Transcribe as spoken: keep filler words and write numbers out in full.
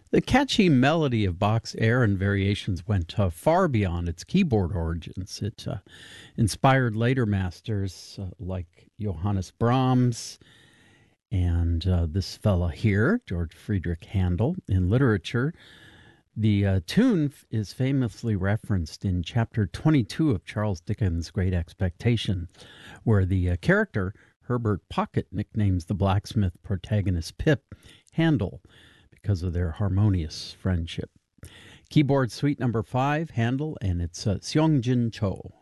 The catchy melody of Bach's air and variations went uh, far beyond its keyboard origins. It uh, inspired later masters uh, like Johannes Brahms and uh, this fella here, George Friedrich Handel. In literature, the uh, tune is famously referenced in chapter twenty-two of Charles Dickens' Great Expectation, where the uh, character Herbert Pocket nicknames the blacksmith protagonist Pip Handel because of their harmonious friendship. Keyboard suite number five, Handel, and it's uh, Seongjin Cho.